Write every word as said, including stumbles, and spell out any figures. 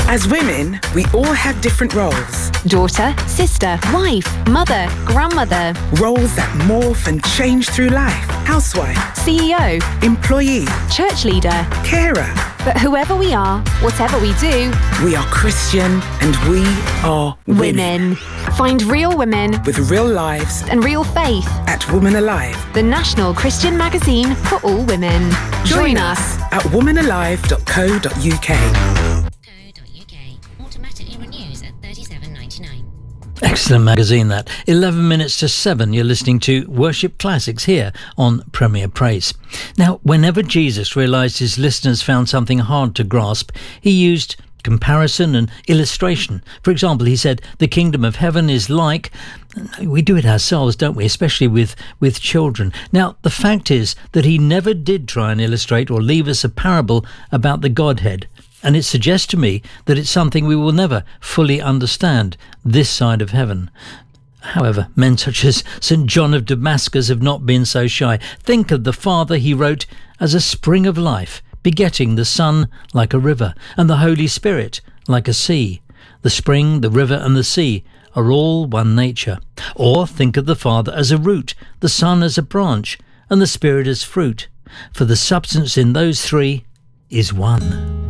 As women, we all have different roles. Daughter, sister, wife, mother, grandmother. Roles that morph and change through life. Housewife, C E O, employee, church leader. carer. But whoever we are, whatever we do, We are Christian and we are women. women. Find real women With real lives and real faith. at Woman Alive. The national Christian magazine for all women. Join us at woman alive dot co dot U K. .uk. Automatically renews at thirty-seven ninety-nine. Excellent magazine, that. eleven minutes to seven, you're listening to Worship Classics here on Premier Praise. Now, whenever Jesus realised his listeners found something hard to grasp, he used comparison and illustration. For example, he said, the kingdom of heaven is like... We do it ourselves, don't we? Especially with, with children. Now, the fact is that he never did try and illustrate or leave us a parable about the Godhead. And it suggests to me that it's something we will never fully understand this side of heaven. However, men such as Saint John of Damascus have not been so shy. Think of the Father, he wrote, as a spring of life, begetting the Son like a river, and the Holy Spirit like a sea. The spring, the river, and the sea are all one nature. Or think of the Father as a root, the Son as a branch, and the Spirit as fruit. For the substance in those three is one.